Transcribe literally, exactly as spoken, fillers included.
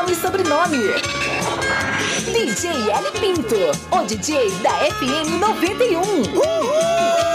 e sobrenome. D J L Pinto, o D J da F M noventa e um. Uhul!